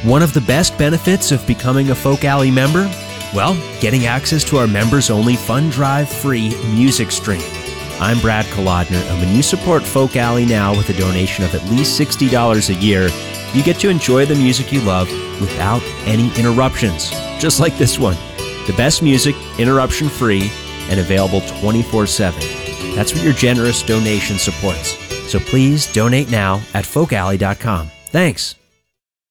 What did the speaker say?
One of the best benefits of becoming a Folk Alley member? Well, getting access to our members-only Fun Drive free music stream. I'm Brad Kolodner, and when you support Folk Alley now with a donation of at least $60 a year, you get to enjoy the music you love without any interruptions, just like this one. The best music, interruption-free, and available 24/7. That's what your generous donation supports. So please donate now at folkalley.com. Thanks.